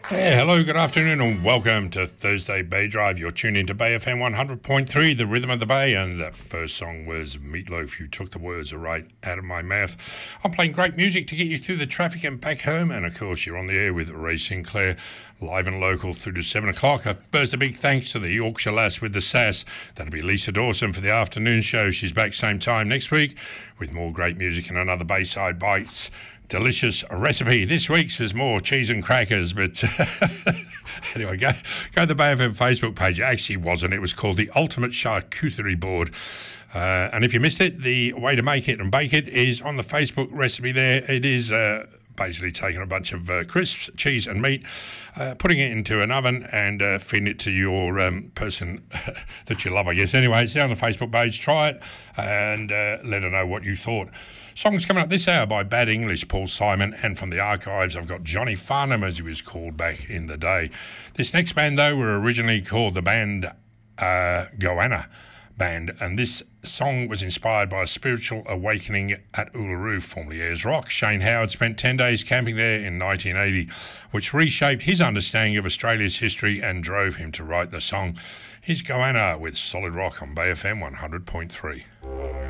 Yeah, hello, good afternoon, and welcome to Thursday Bay Drive. You're tuned into Bay FM 100.3, the rhythm of the Bay, and that first song was Meatloaf. You took the words right out of my mouth. I'm playing great music to get you through the traffic and back home, and of course, you're on the air with Ray Sinclair, live and local through to 7 o'clock. First, a big thanks to the Yorkshire lass with the sass. That'll be Lisa Dawson for the afternoon show. She's back same time next week with more great music and another Bayside Bites delicious recipe. This week's was more cheese and crackers, but anyway, go to the Bay FM Facebook page. It actually wasn't. It was called the Ultimate Charcuterie Board. And if you missed it, the way to make it and bake it is on the Facebook recipe there. It is basically taking a bunch of crisps, cheese and meat, putting it into an oven and feeding it to your person that you love, I guess. Anyway, it's there on the Facebook page. Try it and let her know what you thought. Songs coming up this hour by Bad English, Paul Simon, and from the archives I've got Johnny Farnham, as he was called back in the day. This next band, though, were originally called the band Goanna Band, and this song was inspired by a spiritual awakening at Uluru, formerly Ayers Rock. Shane Howard spent 10 days camping there in 1980, which reshaped his understanding of Australia's history and drove him to write the song. Here's Goanna with Solid Rock on Bay FM 100.3.